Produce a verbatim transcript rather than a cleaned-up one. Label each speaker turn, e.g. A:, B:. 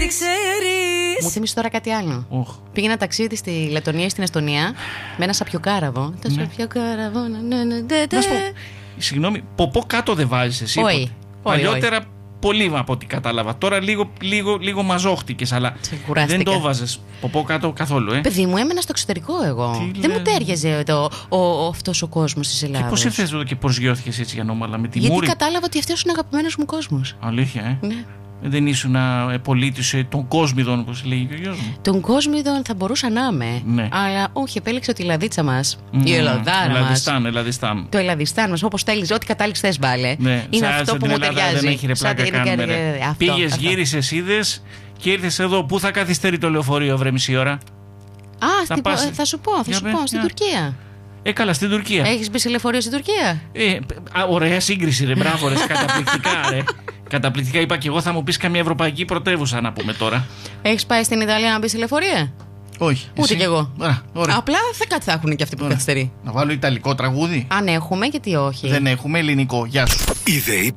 A: ξέρεις.
B: Μου θύμισε τώρα κάτι άλλο.
C: Oh.
B: Πήγαινα ταξίδι στη Λετωνία ή στην Εστονία με ένα σαπιοκάραβο. Το σαπιοκάραβο.
C: Να σου πω, συγγνώμη, ποπό κάτω δεν βάζεις εσύ?
B: Όχι.
C: Παλιότερα πολύ από ό,τι κατάλαβα. Τώρα λίγο, λίγο, λίγο μαζόχτηκες, αλλά δεν το βάζες ποπό κάτω καθόλου. Ε.
B: Παιδί μου, έμενα στο εξωτερικό εγώ.
C: Τι
B: δεν
C: λέ...
B: μου τέριαζε το, ο, ο, αυτός ο κόσμος της Ελλάδας.
C: Και πώς ήρθες εδώ και προσγειώθηκες έτσι ανώμαλα με τη
B: Γιατί
C: Μούρη?
B: κατάλαβα ότι αυτός είναι ο αγαπημένος μου κόσμος.
C: Αλήθεια, ε.
B: Ναι.
C: Δεν ήσουν ε, πολίτης ε, των κόσμιδων, όπως λέει και ο γιος μου.
B: Τον κόσμιδων θα μπορούσα να είμαι.
C: Ναι.
B: Αλλά όχι, επέλεξε τη Ελλαδίτσα μας.
C: Mm,
B: η Ελλαδάρα μας.
C: Ελλαδιστάν, Ελλαδιστάν.
B: Το Ελλαδιστάν μας, όπως θέλεις, ό,τι κατάληξες θες βάλε.
C: Ναι.
B: Είναι
C: σαν,
B: αυτό
C: σαν
B: που
C: την
B: μου
C: Ελλάδα
B: ταιριάζει.
C: δεν έχει ρε πλάκα
B: την...
C: κάνουμε ρε.
B: Αυτό,
C: Πήγες,
B: αυτό.
C: γύρισες, είδες και ήρθες εδώ. Πού θα καθυστερεί το λεωφορείο, βρε, μισή ώρα?
B: Α, στην...
C: πας...
B: θα σου πω, θα
C: Για
B: σου
C: πες,
B: πω, στην
C: για.
B: Τουρκία.
C: Ε, καλά, στην Τουρκία.
B: Έχεις μπει σε λεωφορείο στην Τουρκία?
C: Ε, α, ωραία σύγκριση, ρε. Μπράβο, ρε. Καταπληκτικά, ρε. Καταπληκτικά. Είπα και εγώ, θα μου πεις καμία ευρωπαϊκή πρωτεύουσα να πούμε τώρα.
B: Έχεις πάει στην Ιταλία να μπει σε λεωφορεία?
D: Όχι.
B: Ούτε
D: εσύ?
B: κι εγώ.
D: Α, ωραία.
B: Απλά θα κάτι θα έχουν και αυτοί που καθυστερεί.
D: Να βάλω ιταλικό τραγούδι.
B: Αν έχουμε, γιατί όχι.
D: Δεν έχουμε ελληνικό. Γεια σου.
E: Η ΔΕΗ